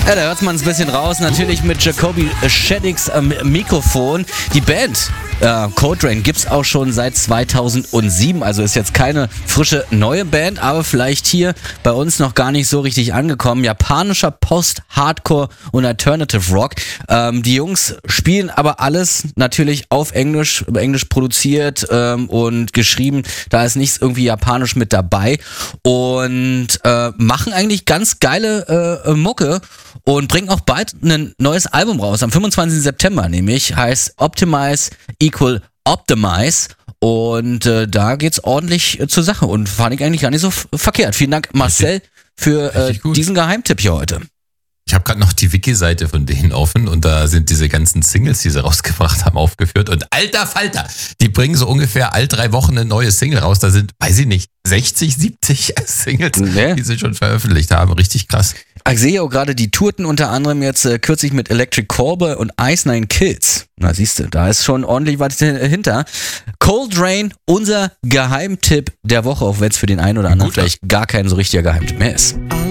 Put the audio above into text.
Ja, da hört man es ein bisschen raus, natürlich mit Jacoby Shaddix am Mikrofon. Die Band Code Rain gibt's auch schon seit 2007, also ist jetzt keine frische neue Band, aber vielleicht hier bei uns noch gar nicht so richtig angekommen. Japanischer Post-Hardcore und Alternative Rock. Die Jungs spielen aber alles natürlich auf Englisch produziert und geschrieben. Da ist nichts irgendwie japanisch mit dabei und machen eigentlich ganz geile Mucke und bringen auch bald ein neues Album raus. Am 25. September nämlich, heißt Optimize Equal Optimize. Und da geht's ordentlich zur Sache und fand ich eigentlich gar nicht so verkehrt. Vielen Dank, Marcel, für diesen Geheimtipp hier heute. Ich habe gerade noch die Wiki-Seite von denen offen und da sind diese ganzen Singles, die sie rausgebracht haben, aufgeführt. Und alter Falter, die bringen so ungefähr all 3 Wochen eine neue Single raus. Da sind, weiß ich nicht, 60, 70 Singles, die sie schon veröffentlicht haben. Richtig krass. Ich sehe auch gerade, die tourten unter anderem jetzt kürzlich mit Electric Callboy und Ice Nine Kills. Na siehst du, da ist schon ordentlich was dahinter. Cold Rain, unser Geheimtipp der Woche, auch wenn es für den einen oder anderen vielleicht gar kein so richtiger Geheimtipp mehr ist.